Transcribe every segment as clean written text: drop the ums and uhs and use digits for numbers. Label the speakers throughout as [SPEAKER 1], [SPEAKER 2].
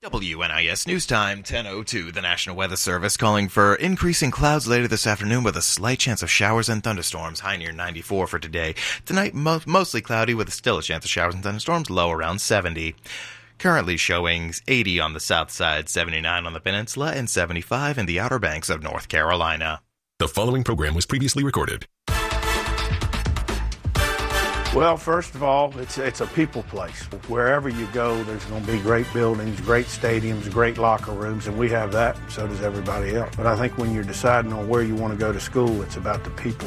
[SPEAKER 1] WNIS News Time, 10:02. The National Weather Service calling for increasing clouds later this afternoon with a slight chance of showers and thunderstorms. High near 94 for today. Tonight, mostly cloudy with still a chance of showers and thunderstorms, low around 70. Currently showing 80 on the south side, 79 on the peninsula, and 75 in the Outer Banks of North Carolina.
[SPEAKER 2] The following program was previously recorded.
[SPEAKER 3] Well, first of all, it's a people place. Wherever you go, there's going to be great buildings, great stadiums, great locker rooms, and we have that, and so does everybody else. But I think when you're deciding on where you want to go to school, it's about the people.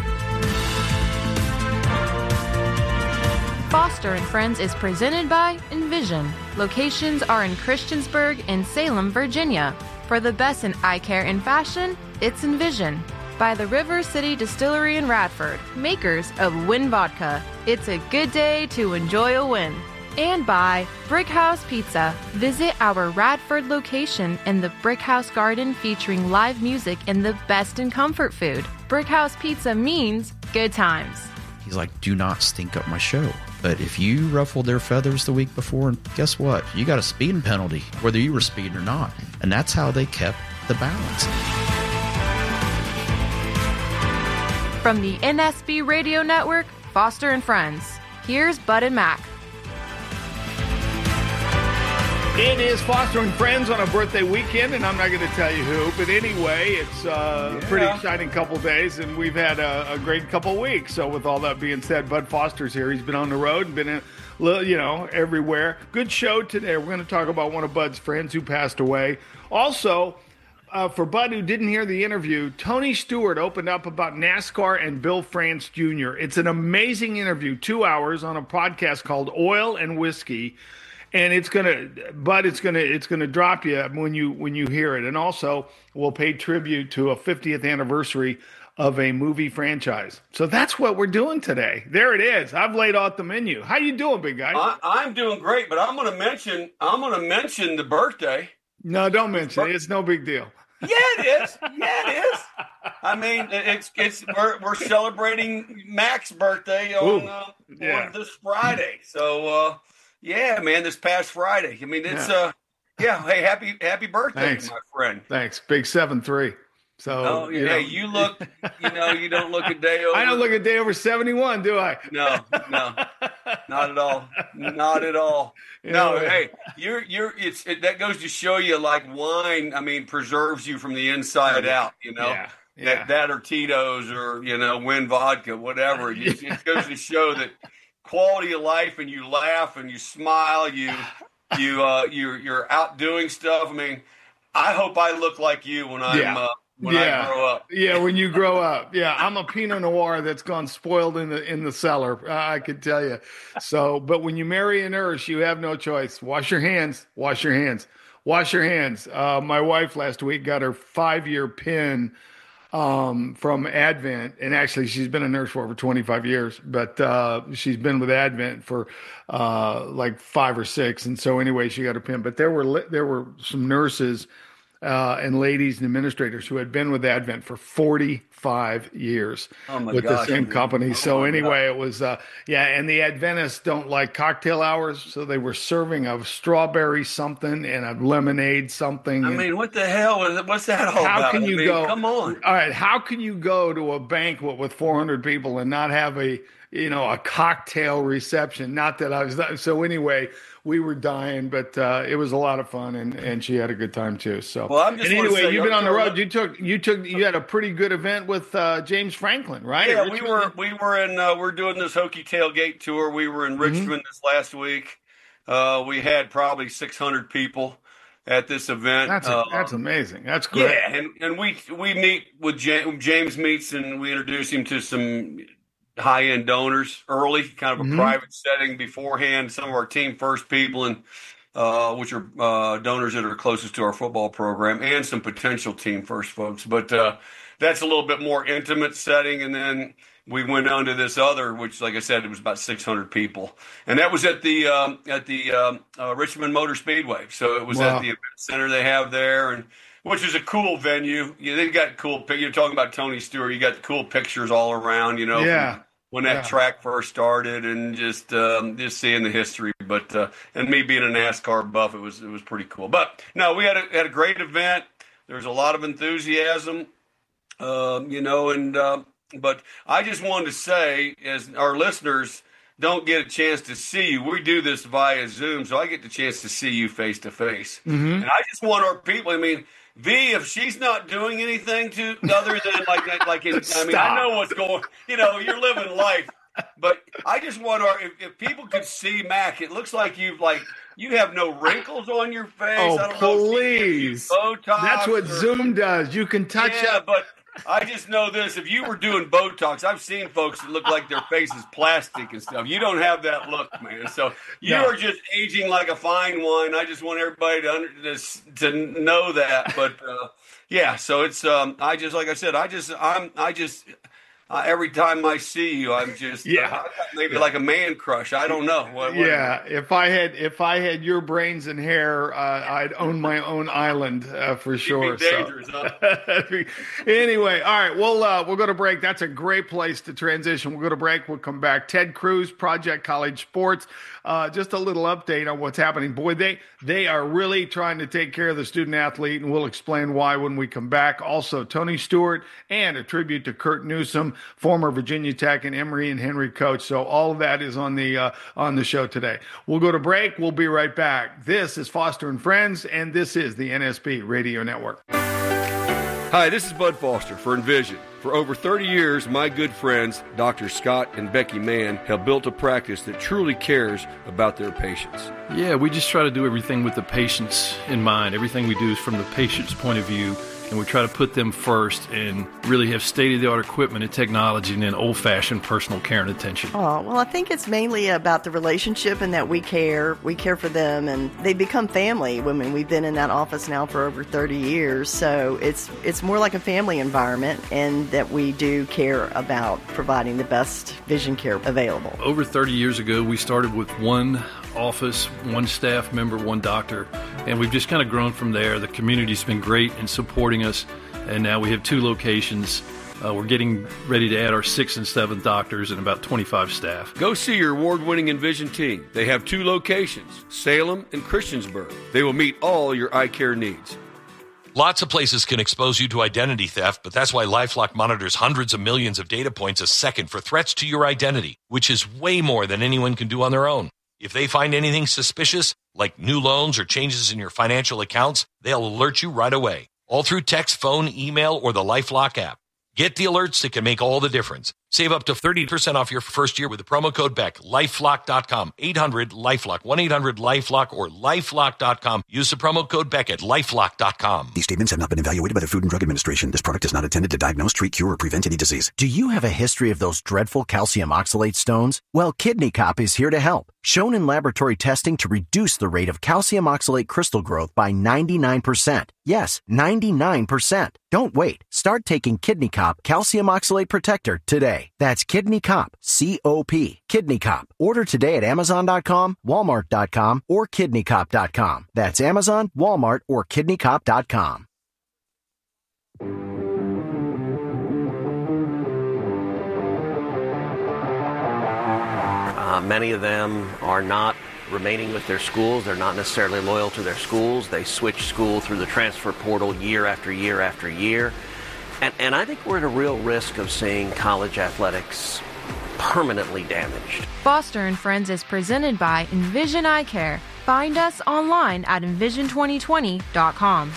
[SPEAKER 4] Foster & Friends is presented by Envision. Locations are in Christiansburg and Salem, Virginia. For the best in eye care and fashion, it's Envision. By the River City Distillery in Radford, makers of Win Vodka. It's a good day to enjoy a win. And by Brick House Pizza. Visit our Radford location in the Brick House Garden featuring live music and the best in comfort food. Brick House Pizza means good times.
[SPEAKER 5] He's like, do not stink up my show. But if you ruffled their feathers the week before, guess what? You got a speeding penalty, whether you were speeding or not. And that's how they kept the balance.
[SPEAKER 4] From the NSB Radio Network, Foster & Friends, here's Bud and Mac.
[SPEAKER 3] It is Foster & Friends on a birthday weekend, and I'm not going to tell you who, but anyway, it's a pretty exciting couple days, and we've had a great couple weeks. So with all that being said, Bud Foster's here. He's been on the road and been everywhere. Good show today. We're going to talk about one of Bud's friends who passed away. Also, for Bud, who didn't hear the interview, Tony Stewart opened up about NASCAR and Bill France Jr. It's an amazing interview, 2 hours on a podcast called Oil and Whiskey, and it's gonna drop you when you hear it. And also, we'll pay tribute to a 50th anniversary of a movie franchise. So that's what we're doing today. There it is. I've laid out the menu. How you doing, big guy?
[SPEAKER 6] I'm doing great, but I'm gonna mention the birthday.
[SPEAKER 3] No, don't mention it. It's no big deal.
[SPEAKER 6] Yeah, it is. I mean, we're celebrating Mac's birthday on this Friday. So, man, this past Friday. I mean, it's hey, happy birthday, Thanks. My friend.
[SPEAKER 3] Thanks, big 7'3". So,
[SPEAKER 6] you look, you don't look a day over.
[SPEAKER 3] I don't look a day over 71, do I?
[SPEAKER 6] No, not at all. Not at all. Hey, that goes to show you, like wine, I mean, preserves you from the inside out, that or Tito's or, Win Vodka, whatever. It goes to show that quality of life, and you laugh and you smile, you're out doing stuff. I mean, I hope I look like you when I grow up.
[SPEAKER 3] Yeah, when you grow up. Yeah, I'm a Pinot Noir that's gone spoiled in the cellar, I could tell you. So, but when you marry a nurse, you have no choice. Wash your hands. My wife last week got her 5-year pin from Advent, and actually she's been a nurse for over 25 years, but she's been with Advent for like 5 or 6, and so anyway, she got a pin. But there were some nurses and ladies and administrators who had been with Advent for 45 years with the same company. So anyway, it was, and the Adventists don't like cocktail hours, so they were serving a strawberry something and a lemonade something.
[SPEAKER 6] I mean, what the hell is it? What's that all about?
[SPEAKER 3] How can you go?
[SPEAKER 6] Come on.
[SPEAKER 3] All right, how can you go to a banquet with 400 people and not have a cocktail reception? Not that I was, so anyway, we were dying, but it was a lot of fun, and she had a good time too. So, you've been on the road. You had a pretty good event with James Franklin, right?
[SPEAKER 6] Yeah, we were we're doing this Hokie Tailgate tour. We were in Richmond this last week. We had probably 600 people at this event.
[SPEAKER 3] That's amazing. That's great.
[SPEAKER 6] Yeah, and we meet with James meets, and we introduce him to some high-end donors early, kind of a private setting beforehand. Some of our team first people, and which are donors that are closest to our football program, and some potential team first folks. But that's a little bit more intimate setting. And then we went on to this other, which, like I said, it was about 600 people, and that was at the Richmond Motor Speedway. So it was at the event center they have there, and which is a cool venue. They've got cool. You're talking about Tony Stewart. You got the cool pictures all around. When that track first started, and just seeing the history But and me being a NASCAR buff, it was pretty cool. But no, we had a great event. There was a lot of enthusiasm, but I just wanted to say, as our listeners don't get a chance to see you, we do this via Zoom, so I get the chance to see you face to face. And I just want our people. I mean, V, if she's not doing anything to other than I know what's going. You're living life. But I just want if people could see Mac, it looks like you have no wrinkles on your face.
[SPEAKER 3] Oh,
[SPEAKER 6] I don't
[SPEAKER 3] please.
[SPEAKER 6] know if Botox.
[SPEAKER 3] That's what Zoom does. You can touch up.
[SPEAKER 6] But I just know this. If you were doing Botox, I've seen folks that look like their face is plastic and stuff. You don't have that look, man. So you are just aging like a fine wine. I just want everybody to know that. But so it's every time I see you, I'm just maybe like a man crush. I don't know.
[SPEAKER 3] If I had your brains and hair, I'd own my own island for sure.
[SPEAKER 6] It'd be dangerous,
[SPEAKER 3] huh? Anyway, all right. We'll go to break. That's a great place to transition. We'll go to break. We'll come back. Ted Cruz, Project College Sports. Just a little update on what's happening. Boy, they are really trying to take care of the student athlete, and we'll explain why when we come back. Also, Tony Stewart and a tribute to Kurt Newsom, former Virginia Tech and Emory and Henry coach. So all of that is on the show today. We'll go to break. We'll be right back. This is Foster and Friends, and this is the NSB Radio Network.
[SPEAKER 6] Hi, this is Bud Foster for Envision. For over 30 years, my good friends, Dr. Scott and Becky Mann, have built a practice that truly cares about their patients.
[SPEAKER 7] Yeah, we just try to do everything with the patients in mind. Everything we do is from the patient's point of view, and we try to put them first and really have state-of-the-art equipment and technology and then old-fashioned personal care and attention.
[SPEAKER 8] Oh, well, I think it's mainly about the relationship and that we care for them, and they become family. I mean, we've been in that office now for over 30 years, so it's more like a family environment, and that we do care about providing the best vision care available.
[SPEAKER 7] Over 30 years ago, we started with one office, one staff member, one doctor, and we've just kind of grown from there. The community's been great in supporting us, and now we have 2 locations. We're getting ready to add our 6th and 7th doctors and about 25 staff.
[SPEAKER 6] Go see your award-winning Envision team. They have 2 locations, Salem and Christiansburg. They will meet all your eye care needs.
[SPEAKER 9] Lots of places can expose you to identity theft, but that's why LifeLock monitors hundreds of millions of data points a second for threats to your identity, which is way more than anyone can do on their own. If they find anything suspicious, like new loans or changes in your financial accounts, they'll alert you right away, all through text, phone, email, or the LifeLock app. Get the alerts that can make all the difference. Save up to 30% off your first year with the promo code BECK. LifeLock.com, 800-LifeLock, 1-800-LifeLock, or LifeLock.com. Use the promo code BECK at LifeLock.com.
[SPEAKER 10] These statements have not been evaluated by the Food and Drug Administration. This product is not intended to diagnose, treat, cure, or prevent any disease.
[SPEAKER 11] Do you have a history of those dreadful calcium oxalate stones? Well, Kidney Cop is here to help. Shown in laboratory testing to reduce the rate of calcium oxalate crystal growth by 99%. Yes, 99%. Don't wait. Start taking Kidney Cop Calcium Oxalate Protector today. That's Kidney Cop, C-O-P, Kidney Cop. Order today at Amazon.com, Walmart.com, or KidneyCop.com. That's Amazon, Walmart, or KidneyCop.com.
[SPEAKER 12] Many of them are not remaining with their schools. They're not necessarily loyal to their schools. They switch school through the transfer portal year after year after year. And I think we're at a real risk of seeing college athletics permanently damaged.
[SPEAKER 4] Foster and Friends is presented by Envision Eye Care. Find us online at envision2020.com.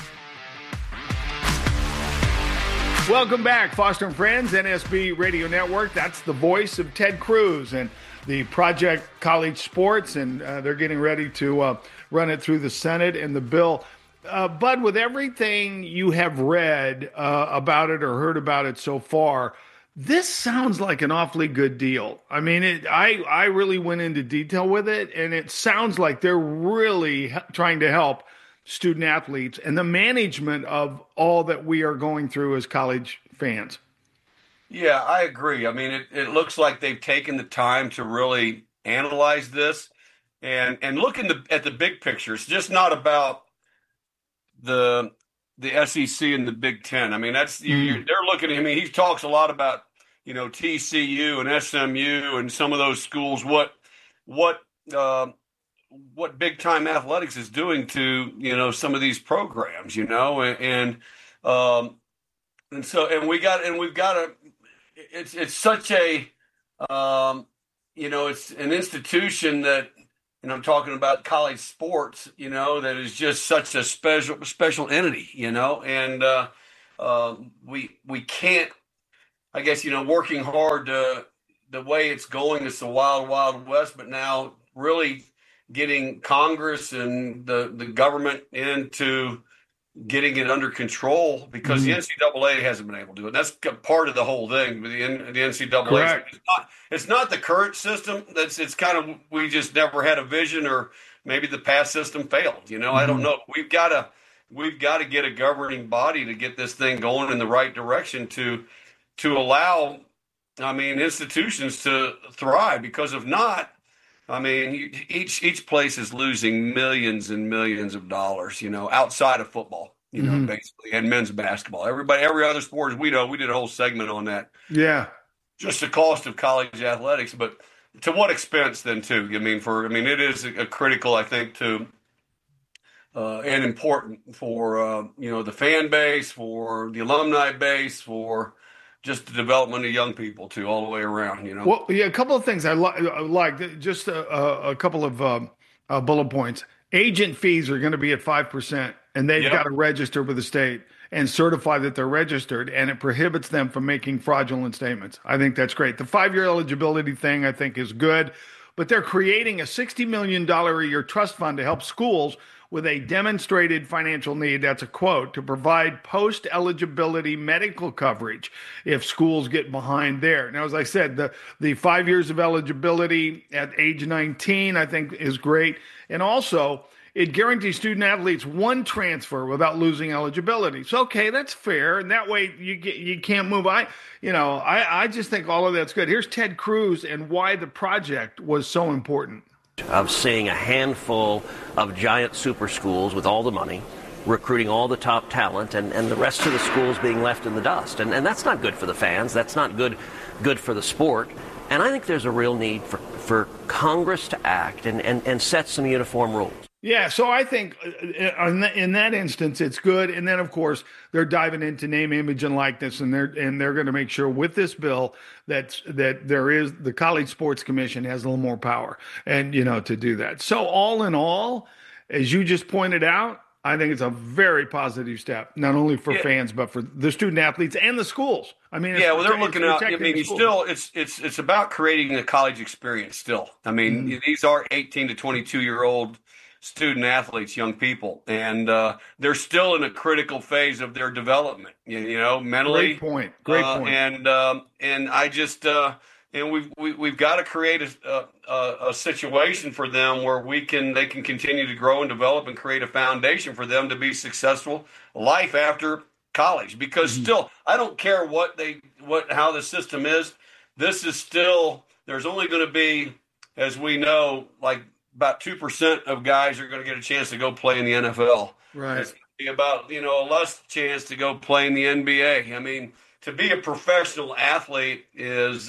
[SPEAKER 3] Welcome back, Foster and Friends, NSB Radio Network. That's the voice of Ted Cruz and the Project College Sports, and they're getting ready to run it through the Senate and the bill. Bud, with everything you have read about it or heard about it so far, this sounds like an awfully good deal. I mean, I really went into detail with it, and it sounds like they're really trying to help student athletes and the management of all that we are going through as college fans.
[SPEAKER 6] Yeah, I agree. I mean, it looks like they've taken the time to really analyze this and look at the big picture. It's just not about the SEC and the Big Ten. I mean, they're looking at him. I mean, he talks a lot about, TCU and SMU and some of those schools, what what big time athletics is doing to some of these programs, and we've got to. It's such a it's an institution that, and I'm talking about college sports, that is just such a special entity, and we can't, I guess, working hard the way it's going, it's the wild, wild west, but now really getting Congress and the government into getting it under control, because the NCAA hasn't been able to do it. That's part of the whole thing with the NCAA.
[SPEAKER 3] Correct.
[SPEAKER 6] It's not the current system. It's kind of, we just never had a vision, or maybe the past system failed. I don't know. We've got to get a governing body to get this thing going in the right direction to allow, institutions to thrive, because if not, each place is losing millions and millions of dollars, outside of football, basically, and men's basketball. Every other sport, as we know, we did a whole segment on that.
[SPEAKER 3] Yeah.
[SPEAKER 6] Just the cost of college athletics, but to what expense then too? It is a critical, I think, to and important for, the fan base, for the alumni base, for just the development of young people too, all the way around,
[SPEAKER 3] Well, yeah, a couple of things I like. Just a couple of bullet points. Agent fees are going to be at 5%, and they've got to register with the state and certify that they're registered, and it prohibits them from making fraudulent statements. I think that's great. The 5-year eligibility thing, I think, is good, but they're creating a $60 million a year trust fund to help schools with a demonstrated financial need, that's a quote, to provide post-eligibility medical coverage if schools get behind there. Now, as I said, the 5 years of eligibility at age 19, I think, is great. And also, it guarantees student athletes one transfer without losing eligibility. So, okay, that's fair. And that way you can't move. I just think all of that's good. Here's Ted Cruz and why the project was so important.
[SPEAKER 12] Of seeing a handful of giant super schools with all the money, recruiting all the top talent, and the rest of the schools being left in the dust. And that's not good for the fans. That's not good for the sport. And I think there's a real need for Congress to act and set some uniform rules.
[SPEAKER 3] Yeah, so I think in that instance it's good, and then of course they're diving into name, image, and likeness, and they're going to make sure with this bill that there is the College Sports Commission has a little more power, and to do that. So all in all, as you just pointed out, I think it's a very positive step, not only for fans but for the student athletes and the schools.
[SPEAKER 6] They're looking out. It's about creating a college experience. Still, these are 18 to 22-year-old student athletes, young people, and they're still in a critical phase of their development, mentally.
[SPEAKER 3] Great point.
[SPEAKER 6] And I just and we've got to create a situation for them where they can continue to grow and develop and create a foundation for them to be successful life after college. Because still, I don't care how the system is. This is still, there's only going to be, as we know, like about 2% of guys are going to get a chance to go play in the NFL.
[SPEAKER 3] Right.
[SPEAKER 6] It's going to be about, a less chance to go play in the NBA. To be a professional athlete is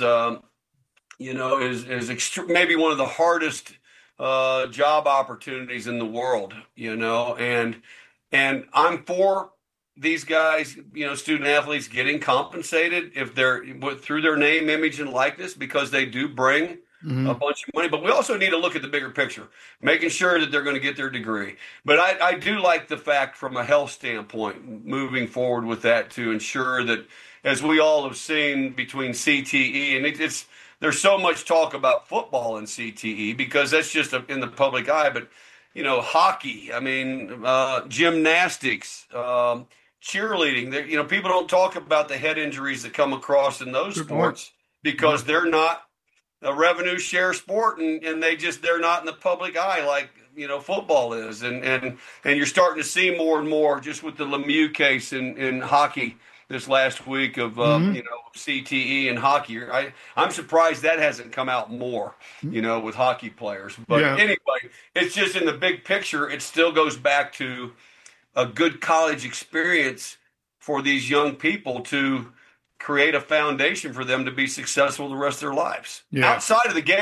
[SPEAKER 6] maybe one of the hardest job opportunities in the world, and I'm for these guys, student athletes getting compensated if they're through their name, image, and likeness, because they do bring a bunch of money. But we also need to look at the bigger picture, making sure that they're going to get their degree. But I do like the fact, from a health standpoint, moving forward with that, to ensure that, as we all have seen between CTE, and there's so much talk about football and CTE because that's just in the public eye, but hockey, gymnastics, cheerleading, people don't talk about the head injuries that come across in those sports because they're not a revenue share sport, and they're not in the public eye like football is, and you're starting to see more and more, just with the Lemieux case in hockey this last week of CTE and hockey. I'm surprised that hasn't come out more, with hockey players. But anyway, it's just, in the big picture, it still goes back to a good college experience for these young people to create a foundation for them to be successful the rest of their lives. Outside of the game,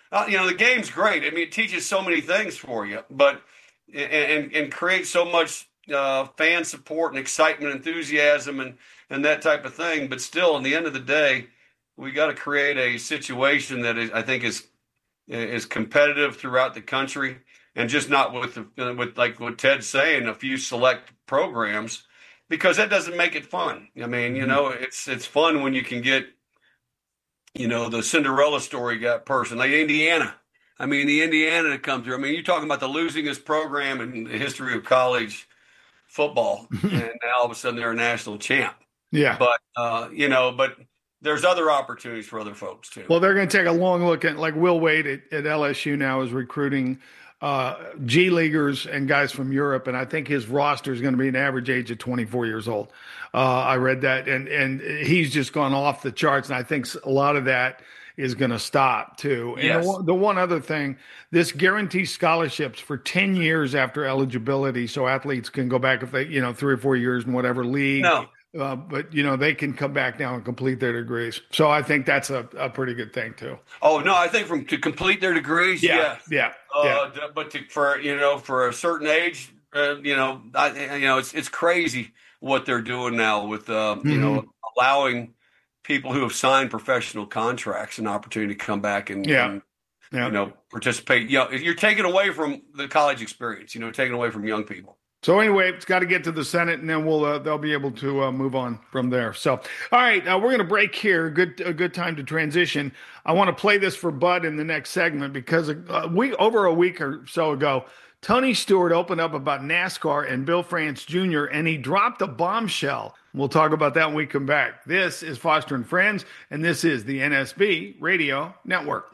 [SPEAKER 6] The game's great. I mean, it teaches so many things for you, but and creates so much fan support and excitement, enthusiasm, and that type of thing. But still, in the end of the day, we got to create a situation that I think is competitive throughout the country, and just not with like what Ted's saying, a few select programs, because that doesn't make it fun. I mean, it's fun when you can get, the Cinderella story person like Indiana. I mean, the Indiana that come through. I mean, you're talking about the losingest program in the history of college football, and now all of a sudden they're a national champ.
[SPEAKER 3] Yeah.
[SPEAKER 6] But, but there's other opportunities for other folks too.
[SPEAKER 3] Well, they're going to take a long look at, like Will Wade at LSU now is recruiting G leaguers and guys from Europe, and I think his roster is going to be an average age of 24 years old. I read that, and he's just gone off the charts, and I think a lot of that is going to stop too. And
[SPEAKER 6] yes.
[SPEAKER 3] the one other thing, this guarantees scholarships for 10 years after eligibility, so athletes can go back if they, 3 or 4 years in whatever league.
[SPEAKER 6] No.
[SPEAKER 3] But they can come back now and complete their degrees. So I think that's a pretty good thing too.
[SPEAKER 6] Oh no, I think to complete their degrees,
[SPEAKER 3] yeah.
[SPEAKER 6] But for a certain age, it's crazy what they're doing now with allowing people who have signed professional contracts an opportunity to come back and participate. You're taking away from the college experience. Taking away from young people.
[SPEAKER 3] So anyway, it's got to get to the Senate, and then they'll be able to move on from there. So, all right, we're going to break here. A good time to transition. I want to play this for Bud in the next segment because over a week or so ago, Tony Stewart opened up about NASCAR and Bill France Jr., and he dropped a bombshell. We'll talk about that when we come back. This is Foster and Friends, and this is the NSB Radio Network.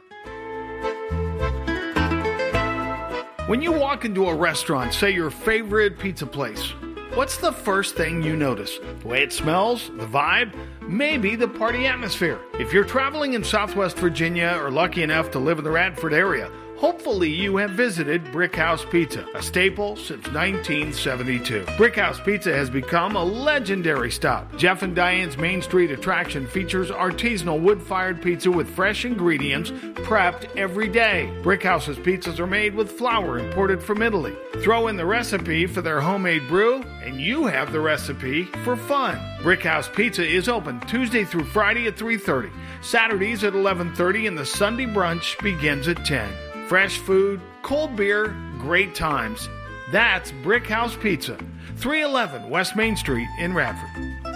[SPEAKER 3] When you walk into a restaurant, say your favorite pizza place, what's the first thing you notice? The way it smells, the vibe, maybe the party atmosphere. If you're traveling in Southwest Virginia or lucky enough to live in the Radford area, hopefully you have visited Brickhouse Pizza, a staple since 1972. Brickhouse Pizza has become a legendary stop. Jeff and Diane's Main Street attraction features artisanal wood-fired pizza with fresh ingredients prepped every day. Brickhouse's pizzas are made with flour imported from Italy. Throw in the recipe for their homemade brew, and you have the recipe for fun. Brickhouse Pizza is open Tuesday through Friday at 3:30, Saturdays at 11:30, and the Sunday brunch begins at 10. Fresh food, cold beer, great times. That's Brickhouse Pizza, 311 West Main Street in Radford.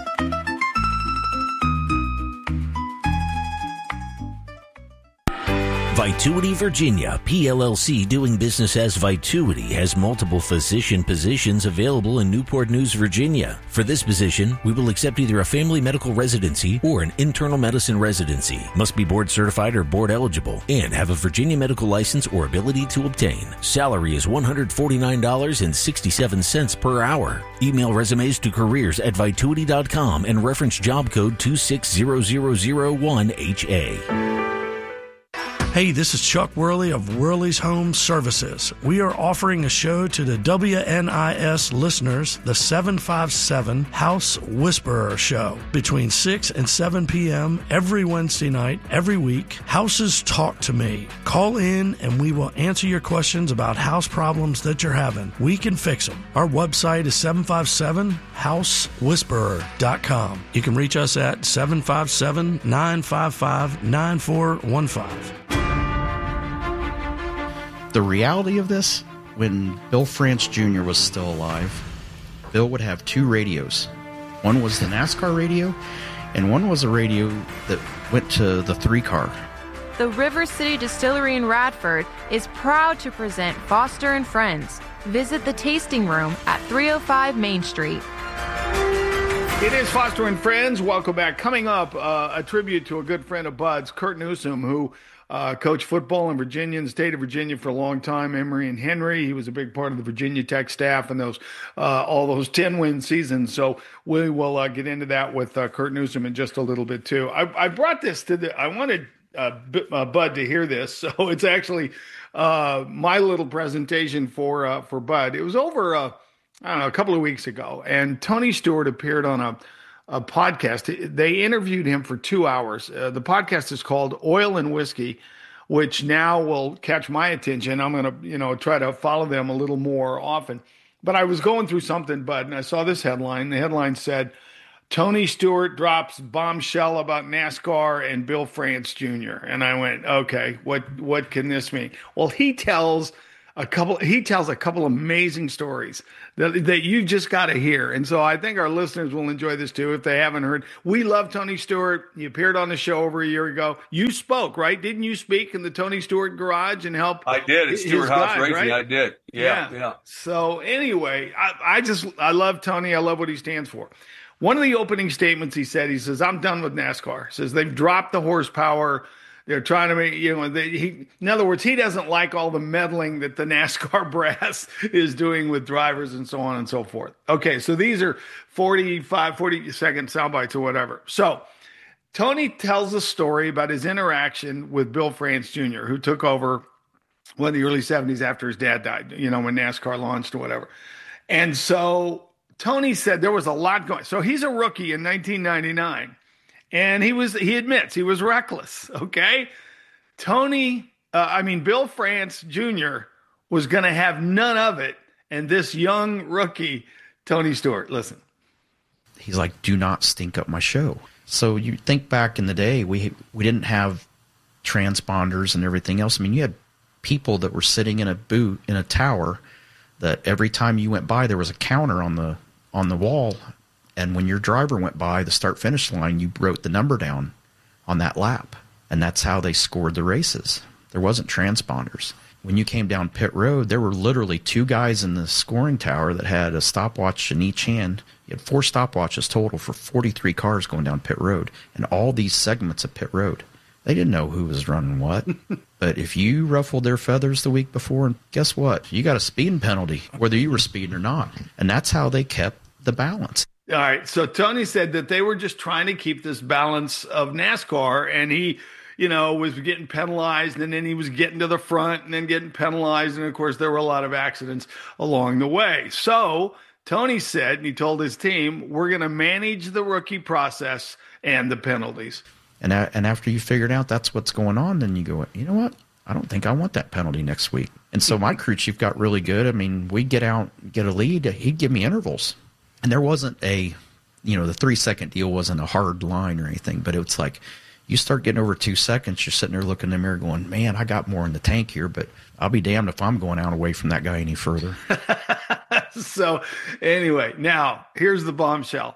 [SPEAKER 13] Vituity Virginia, PLLC, doing business as Vituity, has multiple physician positions available in Newport News, Virginia. For this position, we will accept either a family medical residency or an internal medicine residency. Must be board certified or board eligible and have a Virginia medical license or ability to obtain. Salary is $149.67 per hour. Email resumes to careers@vituity.com and reference job code 260001HA.
[SPEAKER 14] Hey, this is Chuck Worley of Worley's Home Services. We are offering a show to the WNIS listeners, the 757 House Whisperer Show, between 6 and 7 p.m. every Wednesday night, every week. Houses Talk to Me. Call in and we will answer your questions about house problems that you're having. We can fix them. Our website is 757housewhisperer.com. You can reach us at 757-955-9415.
[SPEAKER 5] The reality of this, when Bill France Jr. was still alive, Bill would have two radios. One was the NASCAR radio, and one was a radio that went to the 3-car.
[SPEAKER 4] The River City Distillery in Radford is proud to present Foster and Friends. Visit the tasting room at 305 Main Street.
[SPEAKER 3] It is Foster and Friends. Welcome back. Coming up, a tribute to a good friend of Bud's, Kurt Newsom, who coached football in Virginia, in the state of Virginia for a long time. Emory and Henry. He was a big part of the Virginia Tech staff and those all those 10-win seasons. So we will get into that with Kurt Newsom in just a little bit too. I brought this I wanted Bud to hear this, so it's actually my little presentation for Bud. It was over a couple of weeks ago, and Tony Stewart appeared on a podcast. They interviewed him for 2 hours. The podcast is called Oil and Whiskey. which now will catch my attention. I'm going to, try to follow them a little more often. But I was going through something, Bud, and I saw this headline. The headline said, Tony Stewart drops bombshell about NASCAR and Bill France Jr. And I went, okay, what can this mean? Well, he tells a couple amazing stories that you just got to hear. And so I think our listeners will enjoy this too if they haven't heard. We love Tony Stewart. He appeared on the show over a year ago. You spoke, right? Didn't you speak in the Tony Stewart garage and help?
[SPEAKER 6] I did. It's Stewart House Racing. Right? I did. Yeah.
[SPEAKER 3] So anyway, I love Tony. I love what he stands for. One of the opening statements he says, I'm done with NASCAR. He says they've dropped the horsepower. They're trying to make, in other words, he doesn't like all the meddling that the NASCAR brass is doing with drivers and so on and so forth. Okay, so these are 40-second sound bites or whatever. So Tony tells a story about his interaction with Bill France Jr., who took over in the early 70s after his dad died, when NASCAR launched or whatever. And so Tony said there was a lot going. So he's a rookie in 1999. And he admits he was reckless, okay? Bill France Jr. was going to have none of it. And this young rookie, Tony Stewart, listen.
[SPEAKER 5] He's like, do not stink up my show. So you think back in the day, we didn't have transponders and everything else. I mean, you had people that were sitting in a tower that every time you went by, there was a counter on the wall. And when your driver went by the start-finish line, you wrote the number down on that lap. And that's how they scored the races. There wasn't transponders. When you came down pit road, there were literally 2 guys in the scoring tower that had a stopwatch in each hand. You had 4 stopwatches total for 43 cars going down pit road. And all these segments of pit road. They didn't know who was running what. But if you ruffled their feathers the week before, guess what? You got a speeding penalty, whether you were speeding or not. And that's how they kept the balance.
[SPEAKER 3] All right, so Tony said that they were just trying to keep this balance of NASCAR, and he, was getting penalized, and then he was getting to the front and then getting penalized, and of course there were a lot of accidents along the way. So Tony said, and he told his team, we're going to manage the rookie process and the penalties.
[SPEAKER 5] And after you figured out that's what's going on, then you go, you know what? I don't think I want that penalty next week. And so my crew chief got really good. I mean, we'd get out, get a lead. He'd give me intervals. And there wasn't the 3-second deal wasn't a hard line or anything, but it's like you start getting over 2 seconds, you're sitting there looking in the mirror going, man, I got more in the tank here, but I'll be damned if I'm going out away from that guy any further.
[SPEAKER 3] So anyway, now here's the bombshell.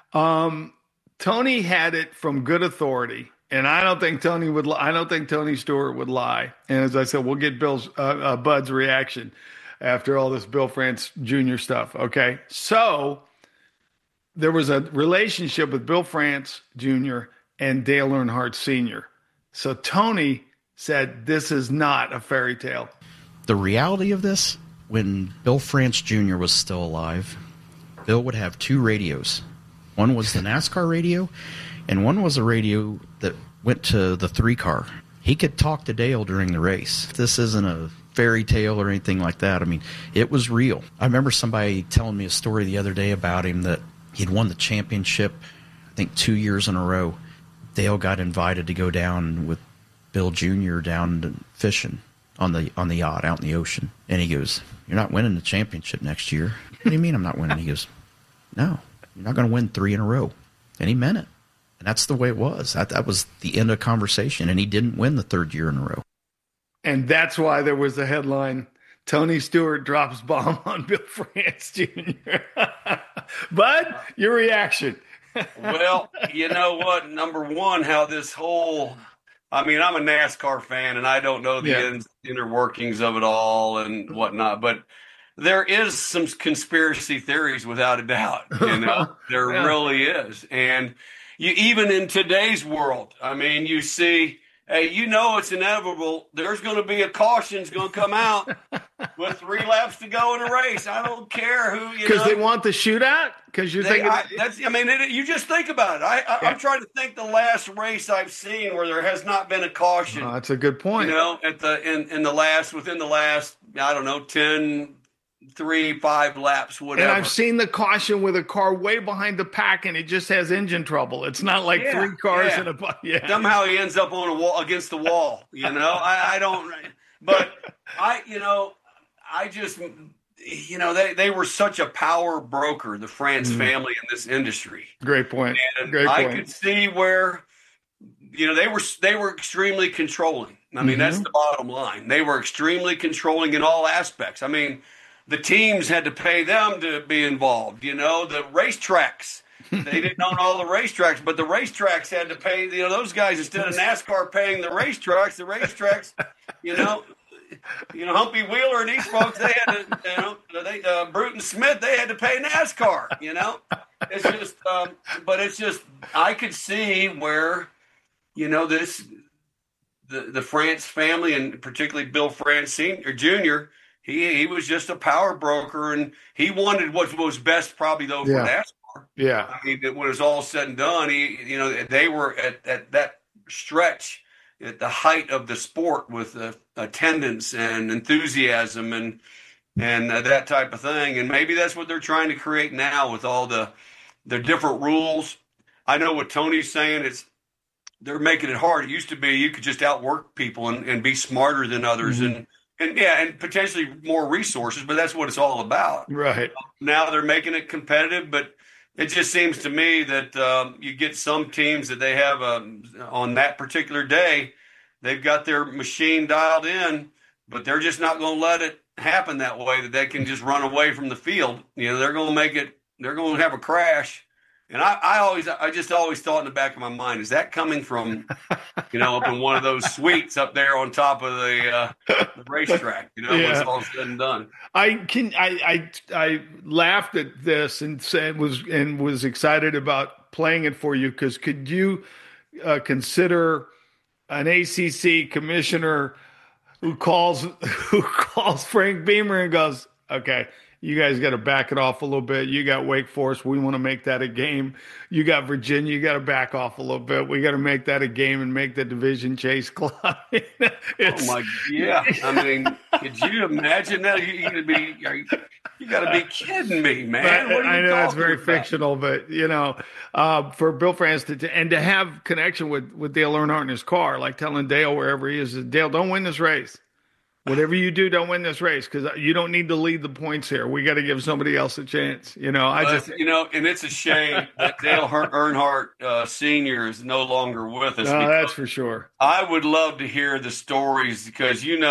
[SPEAKER 3] Tony had it from good authority, and I don't think Tony Stewart would lie. And as I said, we'll get Bud's reaction after all this Bill France Jr. stuff. Okay. So there was a relationship with Bill France Jr. and Dale Earnhardt Sr. So Tony said, this is not a fairy tale.
[SPEAKER 5] The reality of this, when Bill France Jr. was still alive, Bill would have 2 radios. One was the NASCAR radio, and one was a radio that went to the 3-car. He could talk to Dale during the race. This isn't a fairy tale or anything like that. I mean, it was real. I remember somebody telling me a story the other day about him that he'd won the championship, I think 2 years in a row. Dale got invited to go down with Bill Jr. down fishing on the yacht out in the ocean. And he goes, you're not winning the championship next year. What do you mean I'm not winning? He goes, no, you're not going to win 3 in a row. And he meant it. And that's the way it was. That was the end of the conversation. And he didn't win the 3rd year in a row.
[SPEAKER 3] And that's why there was a headline, Tony Stewart drops bomb on Bill France Jr. Bud, your reaction.
[SPEAKER 6] Well, you know what? Number one, how this whole I'm a NASCAR fan, and I don't know the inner workings of it all and whatnot, but there is some conspiracy theories without a doubt. There really is. And you even in today's world, you see, hey, it's inevitable. There's going to be a caution's going to come out with 3 laps to go in a race. I don't care who,
[SPEAKER 3] because they want the shootout. Because you're thinking,
[SPEAKER 6] you just think about it. I'm trying to think the last race I've seen where there has not been a caution.
[SPEAKER 3] That's a good point.
[SPEAKER 6] Within the last, I don't know, 10, 3-5 laps, whatever.
[SPEAKER 3] And I've seen the caution with a car way behind the pack, and it just has engine trouble. It's not like 3 cars in a yeah.
[SPEAKER 6] Somehow he ends up on a wall against the wall. I don't. But I just they were such a power broker, the France family in this industry.
[SPEAKER 3] Great point.
[SPEAKER 6] And I could see where they were extremely controlling. I mean, that's the bottom line. They were extremely controlling in all aspects. I mean, the teams had to pay them to be involved. The racetracks, they didn't own all the racetracks, but the racetracks had to pay. Those guys, instead of NASCAR paying the racetracks, Humpy Wheeler and these folks, they had to, Bruton Smith, they had to pay NASCAR. It's just, but it's just, I could see where, the France family, and particularly Bill France Sr., Jr., he was just a power broker, and he wanted what was best probably, though, for NASCAR.
[SPEAKER 3] Yeah.
[SPEAKER 6] I mean, when it was all said and done, they were at that stretch at the height of the sport with attendance and enthusiasm and that type of thing. And maybe that's what they're trying to create now with all the different rules. I know what Tony's saying. They're making it hard. It used to be you could just outwork people and be smarter than others and potentially more resources, but that's what it's all about.
[SPEAKER 3] Right.
[SPEAKER 6] Now they're making it competitive, but it just seems to me that you get some teams that they have on that particular day, they've got their machine dialed in, but they're just not going to let it happen that way, that they can just run away from the field. They're going to have a crash. And I just always thought in the back of my mind, is that coming from, up in one of those suites up there on top of the racetrack, when it's all said and done.
[SPEAKER 3] I laughed at this and was excited about playing it for you, because could you consider an ACC commissioner who calls Frank Beamer and goes, okay, you guys got to back it off a little bit. You got Wake Forest. We want to make that a game. You got Virginia. You got to back off a little bit. We got to make that a game and make the division chase club.
[SPEAKER 6] I mean, could you imagine that? You got to be kidding me, man.
[SPEAKER 3] I know it's very fictional, but for Bill France to have connection with Dale Earnhardt in his car, like telling Dale wherever he is, Dale, don't win this race. Whatever you do, don't win this race, because you don't need to lead the points here. We got to give somebody else a chance. And
[SPEAKER 6] it's a shame that Dale Earnhardt Sr. is no longer with us.
[SPEAKER 3] No, that's for sure.
[SPEAKER 6] I would love to hear the stories, because he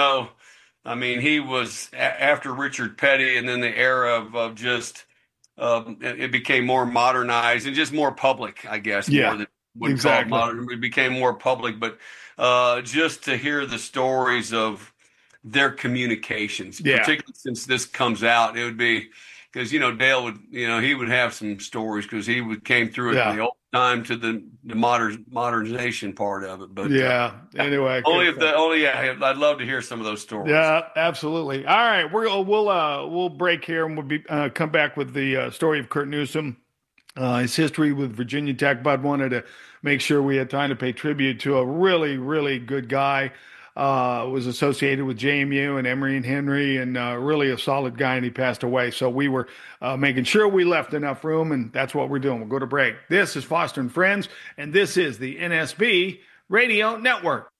[SPEAKER 6] was after Richard Petty, and then the era of just it became more modernized and just more public, I guess.
[SPEAKER 3] Yeah,
[SPEAKER 6] more than exactly. Call it modern. It became more public, but just to hear the stories of their communications, particularly since this comes out, it would be because Dale would he would have some stories, because he came through it from the old time to the modernization part of it. But
[SPEAKER 3] anyway,
[SPEAKER 6] I'd love to hear some of those stories.
[SPEAKER 3] Yeah, absolutely. All right, we'll break here, and we'll be come back with the story of Kurt Newsom, his history with Virginia Tech. Bud wanted to make sure we had time to pay tribute to a really, really good guy. Was associated with JMU and Emory and Henry, and really a solid guy, and he passed away. So we were making sure we left enough room, and that's what we're doing. We'll go to break. This is Foster and Friends, and this is the NSB Radio Network.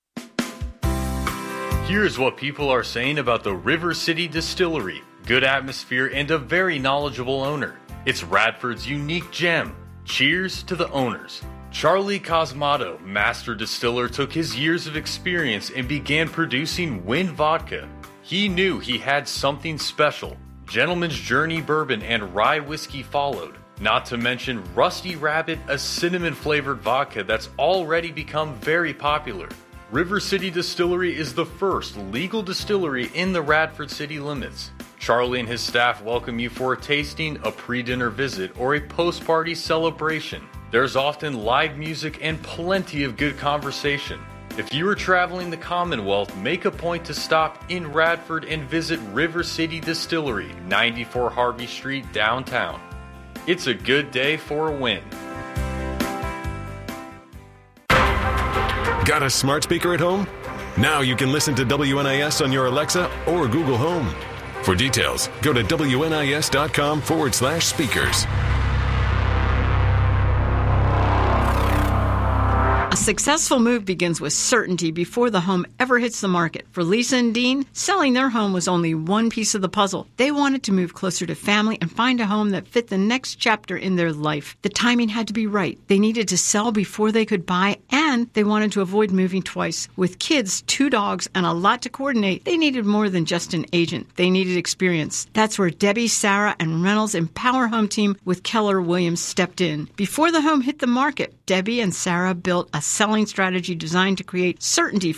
[SPEAKER 15] Here's what people are saying about the River City Distillery. Good atmosphere and a very knowledgeable owner. It's Radford's unique gem. Cheers to the owners. Charlie Cosmato, master distiller, took his years of experience and began producing Wynn Vodka. He knew he had something special. Gentleman's Journey Bourbon and Rye Whiskey followed. Not to mention Rusty Rabbit, a cinnamon-flavored vodka that's already become very popular. River City Distillery is the first legal distillery in the Radford city limits. Charlie and his staff welcome you for a tasting, a pre-dinner visit, or a post-party celebration. There's often live music and plenty of good conversation. If you are traveling the Commonwealth, make a point to stop in Radford and visit River City Distillery, 94 Harvey Street, downtown. It's a good day for a win.
[SPEAKER 2] Got a smart speaker at home? Now you can listen to WNIS on your Alexa or Google Home. For details, go to WNIS.com/speakers.
[SPEAKER 16] A successful move begins with certainty before the home ever hits the market. For Lisa and Dean, selling their home was only one piece of the puzzle. They wanted to move closer to family and find a home that fit the next chapter in their life. The timing had to be right. They needed to sell before they could buy, and they wanted to avoid moving twice. With kids, 2 dogs, and a lot to coordinate, they needed more than just an agent. They needed experience. That's where Debbie, Sarah, and Reynolds' Empower Home team with Keller Williams stepped in. Before the home hit the market, Debbie and Sarah built a selling strategy designed to create certainty for